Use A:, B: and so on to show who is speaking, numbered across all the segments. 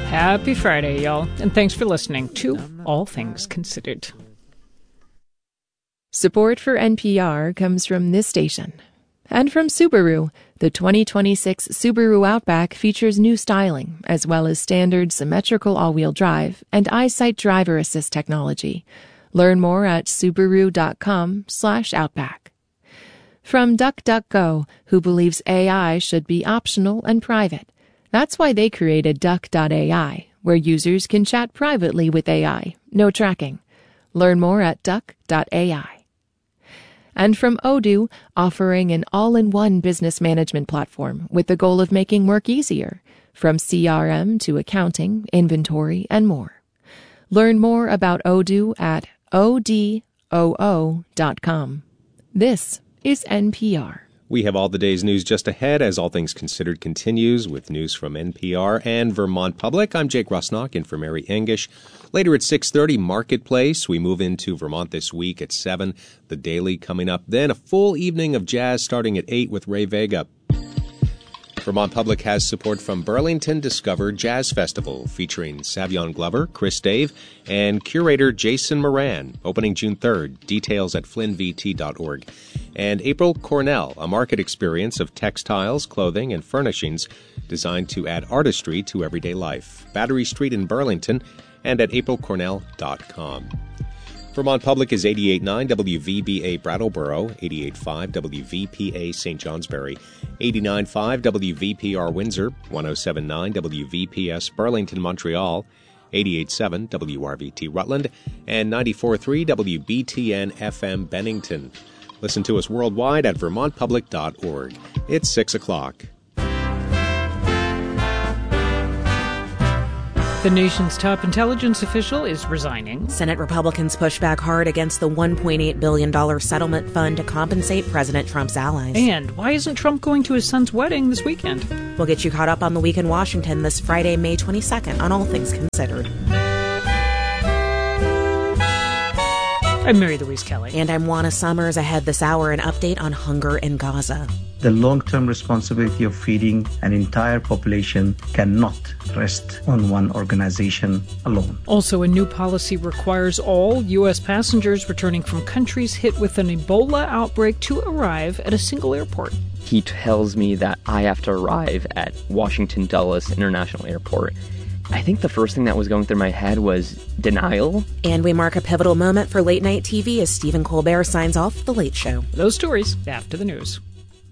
A: Happy Friday, y'all, and thanks for listening to All Things Considered.
B: Support for NPR comes from this station. And from Subaru, the 2026 Subaru Outback features new styling, as well as standard symmetrical all-wheel drive and EyeSight driver assist technology. Learn more at Subaru.com/Outback. From DuckDuckGo, who believes AI should be optional and private. That's why they created Duck.ai, where users can chat privately with AI, no tracking. Learn more at Duck.ai. And from Odoo, offering an all-in-one business management platform with the goal of making work easier, from CRM to accounting, inventory, and more. Learn more about Odoo at odoo.com. This is NPR.
C: We have all the day's news just ahead as All Things Considered continues with news from NPR and Vermont Public. I'm Jake Rusnock in for Mary Engish. Later at 6:30, Marketplace. We move into Vermont this week at 7. The Daily coming up. Then a full evening of jazz starting at 8 with Ray Vega. Vermont Public has support from Burlington Discover Jazz Festival, featuring Savion Glover, Chris Dave, and curator Jason Moran, opening June 3rd. Details at flynnvt.org. And April Cornell, a market experience of textiles, clothing, and furnishings designed to add artistry to everyday life. Battery Street in Burlington and at aprilcornell.com. Vermont Public is 88.9 WVBA Brattleboro, 88.5 WVPA St. Johnsbury, 89.5 WVPR Windsor, 107.9 WVPS Burlington, Montreal, 88.7 WRVT Rutland, and 94.3 WBTN FM Bennington. Listen to us worldwide at vermontpublic.org. It's 6 o'clock.
A: The nation's top intelligence official is resigning.
D: Senate Republicans push back hard against the $1.8 billion settlement fund to compensate President Trump's allies.
A: And why isn't Trump going to his son's wedding this weekend?
D: We'll get you caught up on the week in Washington this Friday, May 22nd on All Things Considered.
A: I'm Mary Louise Kelly.
D: And I'm Juana Summers. Ahead this hour, an update on hunger in Gaza.
E: The long-term responsibility of feeding an entire population cannot rest on one organization alone.
A: Also, a new policy requires all U.S. passengers returning from countries hit with an Ebola outbreak to arrive at a single airport.
F: He tells me that I have to arrive at Washington Dulles International Airport. I think the first thing that was going through my head was denial.
D: And we mark a pivotal moment for late-night TV as Stephen Colbert signs off The Late Show.
A: Those stories after the news.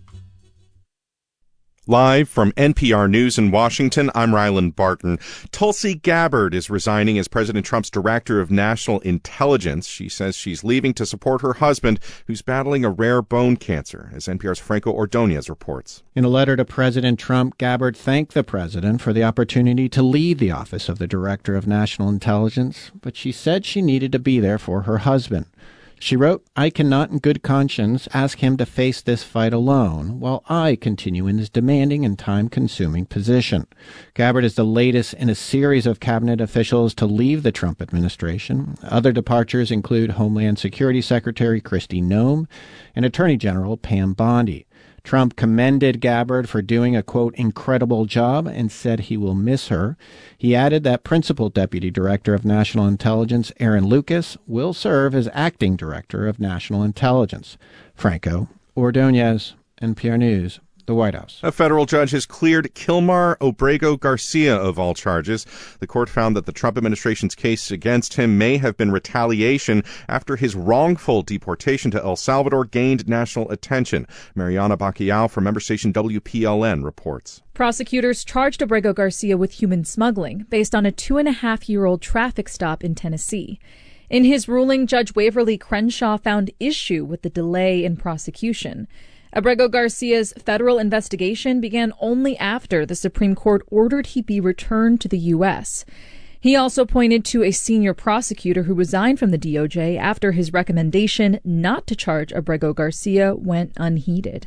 G: Live from NPR News in Washington, I'm Ryland Barton. Tulsi Gabbard is resigning as President Trump's Director of National Intelligence. She says she's leaving to support her husband, who's battling a rare bone cancer, as NPR's Franco Ordonez reports.
H: In a letter to President Trump, Gabbard thanked the president for the opportunity to lead the office of the Director of National Intelligence, but she said she needed to be there for her husband. She wrote, "I cannot in good conscience ask him to face this fight alone, while I continue in this demanding and time-consuming position." Gabbard is the latest in a series of cabinet officials to leave the Trump administration. Other departures include Homeland Security Secretary Kristi Noem and Attorney General Pam Bondi. Trump commended Gabbard for doing a, quote, incredible job and said he will miss her. He added that Principal Deputy Director of National Intelligence Aaron Lucas will serve as Acting Director of National Intelligence. Franco Ordonez, NPR News, the White House.
G: A federal judge has cleared Kilmar Obrego Garcia of all charges. The court found that the Trump administration's case against him may have been retaliation after his wrongful deportation to El Salvador gained national attention. Mariana Bacallao from member station WPLN reports.
I: Prosecutors charged Obrego Garcia with human smuggling based on a 2.5-year-old traffic stop in Tennessee. In his ruling, Judge Waverly Crenshaw found issue with the delay in prosecution. Obrego Garcia's federal investigation began only after the Supreme Court ordered he be returned to the U.S. He also pointed to a senior prosecutor who resigned from the DOJ after his recommendation not to charge Obrego Garcia went unheeded.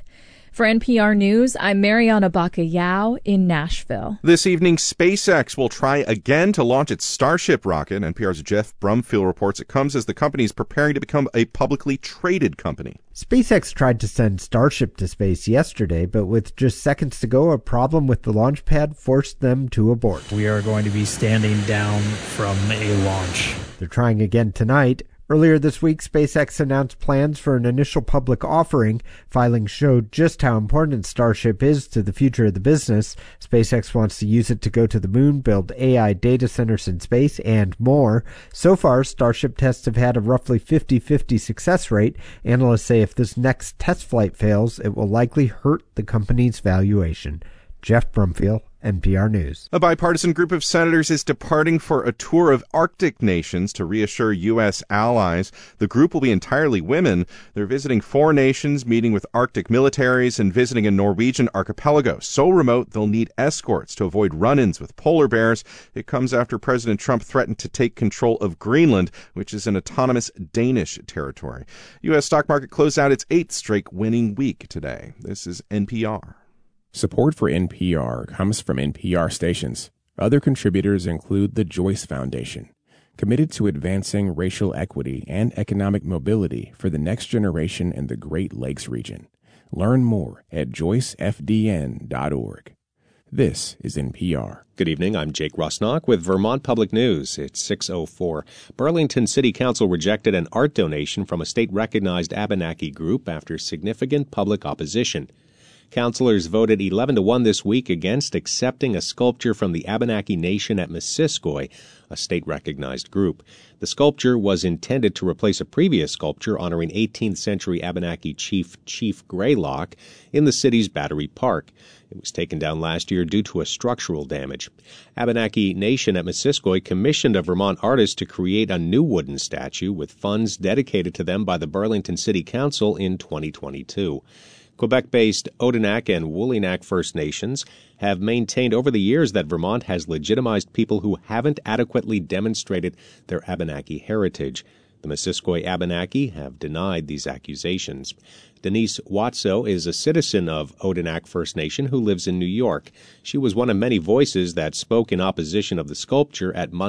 I: For NPR News, I'm Mariana Bacallao in Nashville.
G: This evening, SpaceX will try again to launch its Starship rocket. NPR's Jeff Brumfield reports it comes as the company is preparing to become a publicly traded company.
J: SpaceX tried to send Starship to space yesterday, but with just seconds to go, a problem with the launch pad forced them to abort.
K: We are going to be standing down from a launch.
J: They're trying again tonight. Earlier this week, SpaceX announced plans for an initial public offering. Filings showed just how important Starship is to the future of the business. SpaceX wants to use it to go to the moon, build AI data centers in space, and more. So far, Starship tests have had a roughly 50-50 success rate. Analysts say if this next test flight fails, it will likely hurt the company's valuation. Jeff Brumfield, NPR News.
G: A bipartisan group of senators is departing for a tour of Arctic nations to reassure U.S. allies. The group will be entirely women. They're visiting 4 nations, meeting with Arctic militaries, and visiting a Norwegian archipelago. So remote, they'll need escorts to avoid run-ins with polar bears. It comes after President Trump threatened to take control of Greenland, which is an autonomous Danish territory. U.S. stock market closed out its 8th straight winning week today. This is NPR.
L: Support for NPR comes from NPR stations. Other contributors include the Joyce Foundation, committed to advancing racial equity and economic mobility for the next generation in the Great Lakes region. Learn more at joycefdn.org. This is NPR.
C: Good evening. I'm Jake Rusnock with Vermont Public News. It's 6:04. Burlington City Council rejected an art donation from a state-recognized Abenaki group after significant public opposition. Councilors voted 11-1 this week against accepting a sculpture from the Abenaki Nation at Missisquoi, a state-recognized group. The sculpture was intended to replace a previous sculpture honoring 18th century Abenaki Chief Greylock in the city's Battery Park. It was taken down last year due to a structural damage. Abenaki Nation at Missisquoi commissioned a Vermont artist to create a new wooden statue with funds dedicated to them by the Burlington City Council in 2022. Quebec-based Odanak and Woolinack First Nations have maintained over the years that Vermont has legitimized people who haven't adequately demonstrated their Abenaki heritage. The Missisquoi Abenaki have denied these accusations. Denise Watso is a citizen of Odanak First Nation who lives in New York. She was one of many voices that spoke in opposition of the sculpture at